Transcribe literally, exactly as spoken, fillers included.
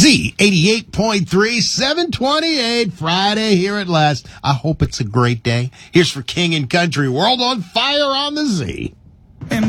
Z eighty-eight point three, seven twenty-eight, Friday here at last. I hope it's a great day. Here's for King and Country, World on Fire on the Z.